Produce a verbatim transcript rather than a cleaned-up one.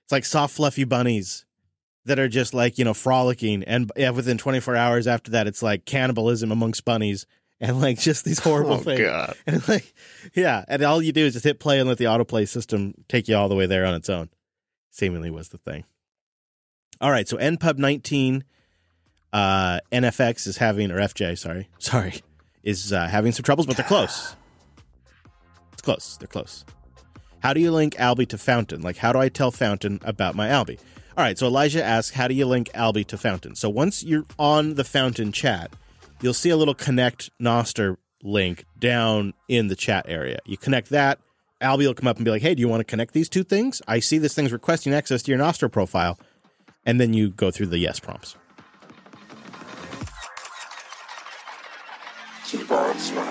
It's like soft, fluffy bunnies that are just like, you know, frolicking. And yeah, within twenty-four hours after that, it's like cannibalism amongst bunnies and like just these horrible Oh, things. God. And like, yeah. And all you do is just hit play and let the autoplay system take you all the way there on its own. Seemingly was the thing. All right. So N P U B nineteen, uh, N F X is having, or F J, sorry, sorry, is uh, having some troubles, but they're close. It's close. They're close. How do you link Alby to Fountain? Like, how do I tell Fountain about my Alby? All right, so Elijah asks, how do you link Alby to Fountain? So once you're on the Fountain chat, you'll see a little connect Nostr link down in the chat area. You connect that, Alby will come up and be like, hey, do you want to connect these two things? I see this thing's requesting access to your Nostr profile. And then you go through the yes prompts. Keep on smiling.